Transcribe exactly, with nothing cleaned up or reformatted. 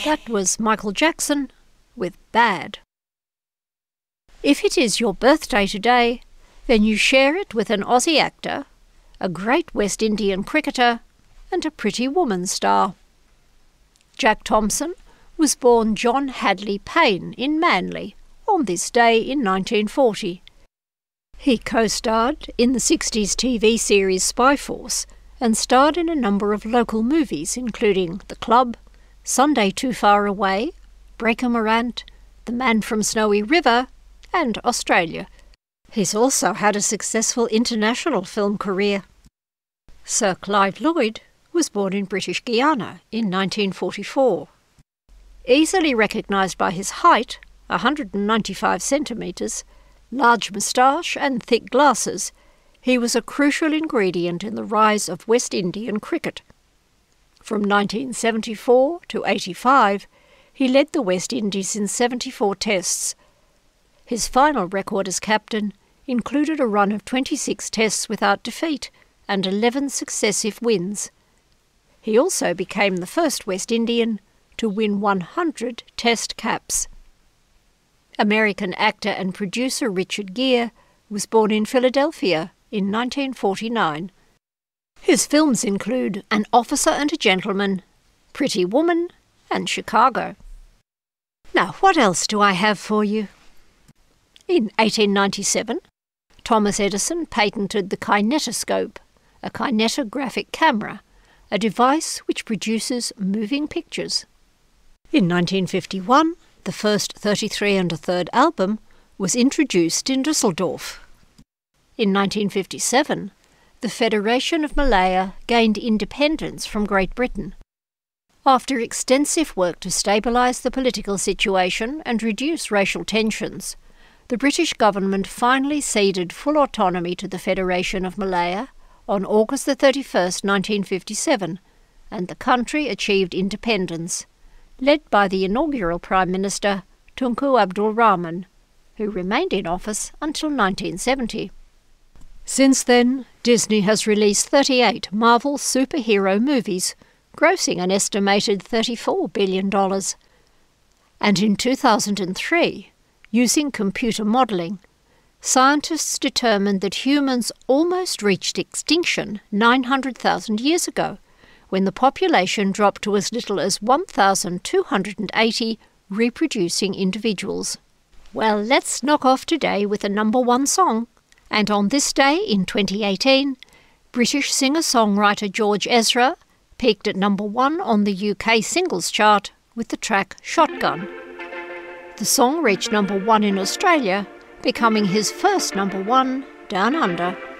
That was Michael Jackson with Bad. If it is your birthday today, then you share it with an Aussie actor, a great West Indian cricketer, and a pretty woman star. Jack Thompson was born John Hadley Payne in Manly on this day in nineteen forty. He co-starred in the sixties T V series Spy Force and starred in a number of local movies including The Club, Sunday Too Far Away, Breaker Morant, The Man from Snowy River, and Australia. He's also had a successful international film career. Sir Clive Lloyd was born in British Guiana in nineteen forty-four. Easily recognised by his height, one hundred ninety-five centimetres, large moustache and thick glasses, he was a crucial ingredient in the rise of West Indian cricket. From nineteen seventy-four to eighty-five, he led the West Indies in seventy-four tests. His final record as captain included a run of twenty-six tests without defeat and eleven successive wins. He also became the first West Indian to win one hundred test caps. American actor and producer Richard Gere was born in Philadelphia in nineteen forty-nine. His films include An Officer and a Gentleman, Pretty Woman, and Chicago. Now, what else do I have for you? In eighteen ninety-seven, Thomas Edison patented the kinetoscope, a kinetographic camera, a device which produces moving pictures. In nineteen fifty-one, the first thirty-three and a third album was introduced in Dusseldorf. In nineteen fifty-seven, the Federation of Malaya gained independence from Great Britain. After extensive work to stabilise the political situation and reduce racial tensions, the British government finally ceded full autonomy to the Federation of Malaya on August the thirty-first, nineteen fifty-seven, and the country achieved independence, led by the inaugural Prime Minister Tunku Abdul Rahman, who remained in office until nineteen seventy. Since then, Disney has released thirty-eight Marvel superhero movies, grossing an estimated thirty-four billion dollars. And in two thousand three, using computer modelling, scientists determined that humans almost reached extinction nine hundred thousand years ago, when the population dropped to as little as one thousand two hundred eighty reproducing individuals. Well, let's knock off today with a number one song. And on this day in twenty eighteen, British singer-songwriter George Ezra peaked at number one on the U K singles chart with the track Shotgun. The song reached number one in Australia, becoming his first number one down under.